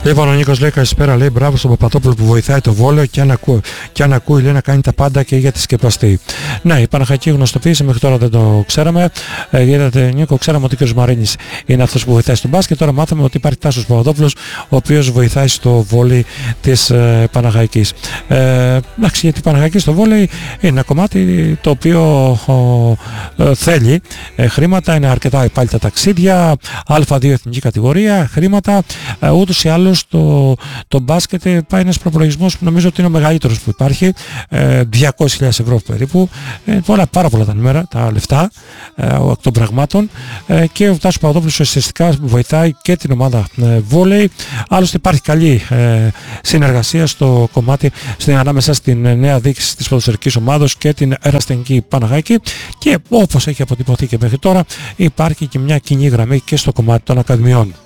Λοιπόν, ο Νίκος λέει καλησπέρα, λέει μπράβο στον Παπαδόπουλο που βοηθάει το Βόλεο και αν ακούει λέει να κάνει τα πάντα και για τη σκεπαστή. Ναι, η Παναχαϊκή γνωστοποίηση μέχρι τώρα δεν το ξέραμε. Είδατε Νίκο, ξέραμε ότι ο κ. Μαρίνης είναι αυτός που βοηθάει στο μπάσκετ. Τώρα μάθαμε ότι υπάρχει Τάσος Παπαδόπουλος ο οποίος βοηθάει στο βόλεϊ της Παναχαϊκής. Εντάξει, γιατί η Παναχαϊκή στο βόλεϊ είναι ένα κομμάτι το οποίο θέλει χρήματα, είναι αρκετά πάλι τα ταξίδια, Α2 εθνική κατηγορία, χρήματα, ούτως ή άλλως το μπάσκετ πάει ένας προπολογισμός που νομίζω ότι είναι ο μεγαλύτερος που υπάρχει, 200.000 ευρώ περίπου, πάρα πολλά τα νούμερα, τα λεφτά εκ των πραγμάτων, και ο Τάσος Παπαδόπουλος ουσιαστικά βοηθάει και την ομάδα βόλεϊ. Άλλωστε υπάρχει καλή συνεργασία στο κομμάτι ανάμεσα στην νέα διοίκηση της ποδοσφαιρικής ομάδος και την ερασιτεχνική Παναχαϊκή, και όπως έχει αποτυπωθεί και μέχρι τώρα υπάρχει και μια κοινή γραμμή και στο κομμάτι των ακαδημιών.